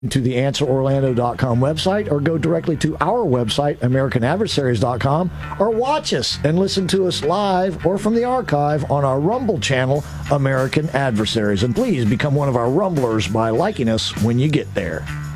to the AnswerOrlando.com website, or go directly to our website, AmericanAdversaries.com, or watch us and listen to us live or from the archive on our Rumble channel, American Adversaries. And please become one of our Rumblers by liking us when you get there.